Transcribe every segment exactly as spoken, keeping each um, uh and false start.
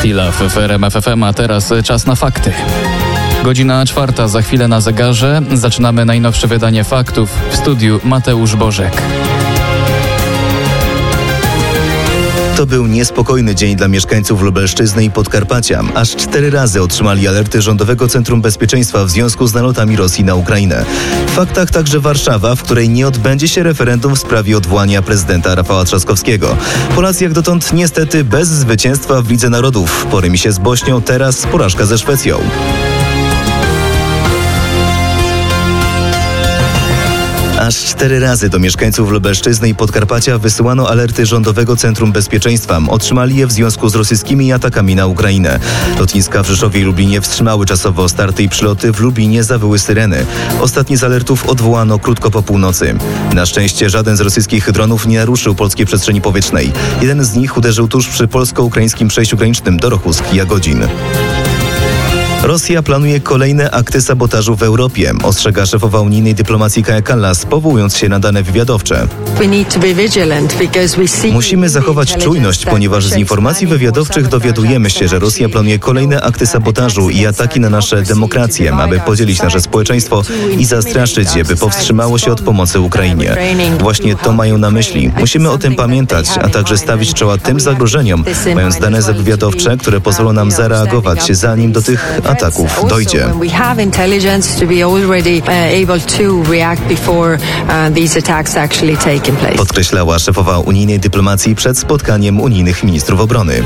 Chwila w R M F F M, a teraz czas na fakty. Godzina czwarta, za chwilę na zegarze. Zaczynamy najnowsze wydanie faktów. W studiu Mateusz Bożek. To był niespokojny dzień dla mieszkańców Lubelszczyzny i Podkarpacia. Aż cztery razy otrzymali alerty Rządowego Centrum Bezpieczeństwa w związku z nalotami Rosji na Ukrainę. W faktach także Warszawa, w której nie odbędzie się referendum w sprawie odwołania prezydenta Rafała Trzaskowskiego. Polacy jak dotąd niestety bez zwycięstwa w Lidze Narodów. Po remisie z Bośnią, teraz porażka ze Szwecją. Aż cztery razy do mieszkańców Lubelszczyzny i Podkarpacia wysyłano alerty Rządowego Centrum Bezpieczeństwa. Otrzymali je w związku z rosyjskimi atakami na Ukrainę. Lotniska w Rzeszowie i Lublinie wstrzymały czasowo starty i przyloty. W Lublinie zawyły syreny. Ostatni z alertów odwołano krótko po północy. Na szczęście żaden z rosyjskich dronów nie naruszył polskiej przestrzeni powietrznej. Jeden z nich uderzył tuż przy polsko-ukraińskim przejściu granicznym do Rochusk-Jagodzin. Rosja planuje kolejne akty sabotażu w Europie, ostrzega szefowa unijnej dyplomacji Kaja Kallas, powołując się na dane wywiadowcze. Musimy zachować czujność, ponieważ z informacji wywiadowczych dowiadujemy się, że Rosja planuje kolejne akty sabotażu i ataki na nasze demokracje, aby podzielić nasze społeczeństwo i zastraszyć je, by powstrzymało się od pomocy Ukrainie. Właśnie to mają na myśli. Musimy o tym pamiętać, a także stawić czoła tym zagrożeniom, mając dane wywiadowcze, które pozwolą nam zareagować, zanim do tych ataków dojdzie. Podkreślała szefowa unijnej dyplomacji przed spotkaniem unijnych ministrów obrony.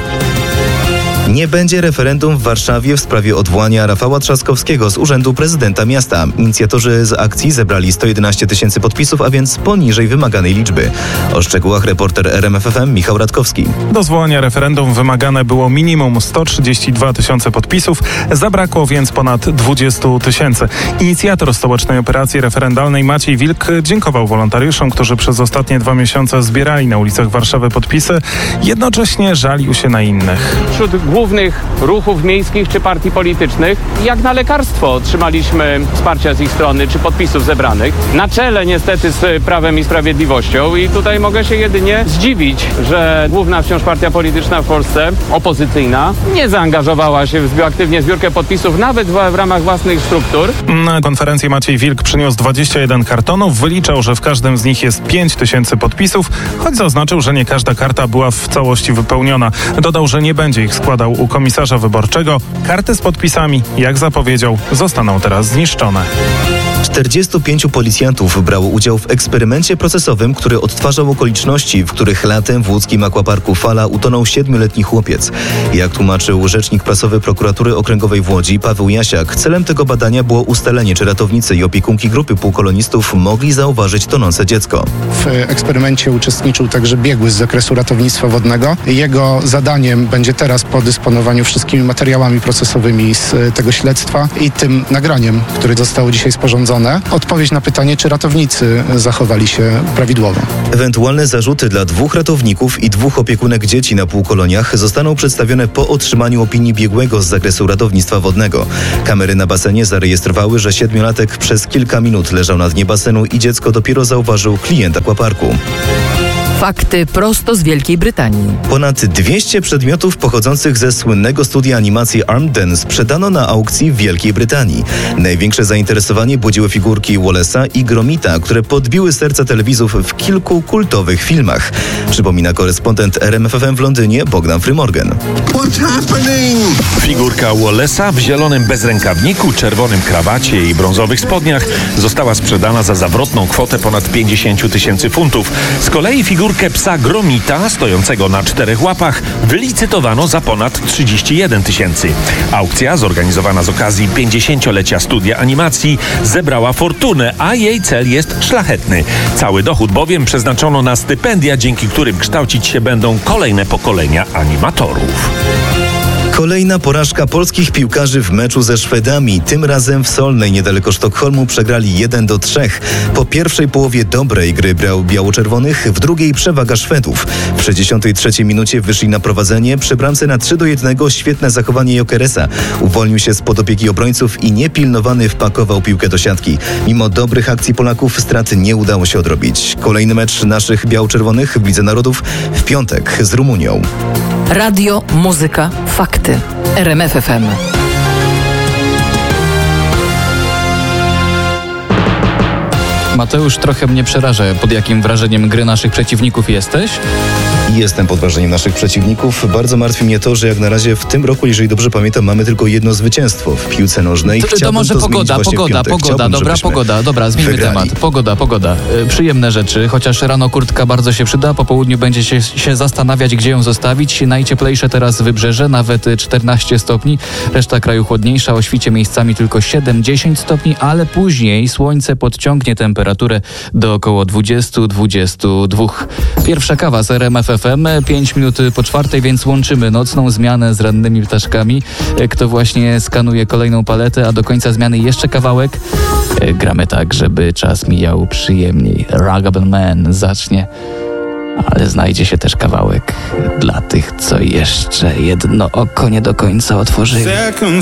Nie będzie referendum w Warszawie w sprawie odwołania Rafała Trzaskowskiego z urzędu prezydenta miasta. Inicjatorzy z akcji zebrali sto jedenaście tysięcy podpisów, a więc poniżej wymaganej liczby. O szczegółach reporter R M F F M Michał Radkowski. Do zwołania referendum wymagane było minimum sto trzydzieści dwa tysiące podpisów, zabrakło więc ponad dwadzieścia tysięcy. Inicjator stołecznej operacji referendalnej Maciej Wilk dziękował wolontariuszom, którzy przez ostatnie dwa miesiące zbierali na ulicach Warszawy podpisy, jednocześnie żalił się na innych. Wśród głównych ruchów miejskich czy partii politycznych, jak na lekarstwo otrzymaliśmy wsparcia z ich strony czy podpisów zebranych. Na czele niestety z Prawem i Sprawiedliwością i tutaj mogę się jedynie zdziwić, że główna wciąż partia polityczna w Polsce, opozycyjna, nie zaangażowała się w aktywnie zbiórkę podpisów nawet w, w ramach własnych struktur. Na konferencję Maciej Wilk przyniósł dwadzieścia jeden kartonów, wyliczał, że w każdym z nich jest pięć tysięcy podpisów, choć zaznaczył, że nie każda karta była w całości wypełniona. Dodał, że nie będzie ich składał u komisarza wyborczego. Karty z podpisami, jak zapowiedział, zostaną teraz zniszczone. czterdziestu pięciu policjantów brało udział w eksperymencie procesowym, który odtwarzał okoliczności, w których latem w łódzkim akwaparku Fala utonął siedmioletni chłopiec. Jak tłumaczył rzecznik prasowy prokuratury okręgowej w Łodzi Paweł Jasiak, celem tego badania było ustalenie, czy ratownicy i opiekunki grupy półkolonistów mogli zauważyć tonące dziecko. W eksperymencie uczestniczył także biegły z zakresu ratownictwa wodnego. Jego zadaniem będzie teraz po dysponowaniu wszystkimi materiałami procesowymi z tego śledztwa i tym nagraniem, które zostało dzisiaj sporządzone, odpowiedź na pytanie, czy ratownicy zachowali się prawidłowo. Ewentualne zarzuty dla dwóch ratowników i dwóch opiekunek dzieci na półkoloniach zostaną przedstawione po otrzymaniu opinii biegłego z zakresu ratownictwa wodnego. Kamery na basenie zarejestrowały, że siedmiolatek przez kilka minut leżał na dnie basenu i dziecko dopiero zauważył klient akwaparku. Fakty prosto z Wielkiej Brytanii. Ponad dwieście przedmiotów pochodzących ze słynnego studia animacji Armden sprzedano na aukcji w Wielkiej Brytanii. Największe zainteresowanie budziły figurki Wallace'a i Gromita, które podbiły serca telewizów w kilku kultowych filmach. Przypomina korespondent R M F F M w Londynie Bogdan Frymorgan. Figurka Wallace'a w zielonym bezrękawniku, czerwonym krawacie i brązowych spodniach została sprzedana za zawrotną kwotę ponad pięćdziesiąt tysięcy funtów. Z kolei figurka Figurkę psa Gromita, stojącego na czterech łapach, wylicytowano za ponad trzydzieści jeden tysięcy. Aukcja, zorganizowana z okazji pięćdziesięciolecia studia animacji, zebrała fortunę, a jej cel jest szlachetny. Cały dochód bowiem przeznaczono na stypendia, dzięki którym kształcić się będą kolejne pokolenia animatorów. Kolejna porażka polskich piłkarzy w meczu ze Szwedami. Tym razem w Solnej, niedaleko Sztokholmu, przegrali jeden do trzech. Po pierwszej połowie dobrej gry brał biało-czerwonych, w drugiej przewaga Szwedów. W sześćdziesiątej trzeciej minucie wyszli na prowadzenie. Przy bramce na trzy do jednego świetne zachowanie Jokeresa. Uwolnił się spod opieki obrońców i niepilnowany wpakował piłkę do siatki. Mimo dobrych akcji Polaków strat nie udało się odrobić. Kolejny mecz naszych biało-czerwonych w Lidze Narodów w piątek z Rumunią. Radio, muzyka, Fakty. R M F F M. Mateusz, trochę mnie przeraża, pod jakim wrażeniem gry naszych przeciwników jesteś? Jestem pod wrażeniem naszych przeciwników. Bardzo martwi mnie to, że jak na razie w tym roku, jeżeli dobrze pamiętam, mamy tylko jedno zwycięstwo w piłce nożnej. To, to może to pogoda, pogoda, pogoda, Chciałbym, dobra, pogoda, dobra, zmieńmy wygrali. temat. Pogoda, pogoda. E, przyjemne rzeczy, chociaż rano kurtka bardzo się przyda, po południu będzie się, się zastanawiać, gdzie ją zostawić. Najcieplejsze teraz wybrzeże, nawet czternaście stopni, reszta kraju chłodniejsza, o świcie miejscami tylko siedem dziesięć stopni, ale później słońce podciągnie temperaturę do około dwadzieścia dwadzieścia dwa. Pierwsza kawa z R M F F M, pięć minut po czwartej, więc łączymy nocną zmianę z rannymi ptaszkami. Kto właśnie skanuje kolejną paletę, a do końca zmiany jeszcze kawałek, gramy tak, żeby czas mijał przyjemniej. Ragable Man zacznie, ale znajdzie się też kawałek dla tych, co jeszcze jedno oko nie do końca otworzyli.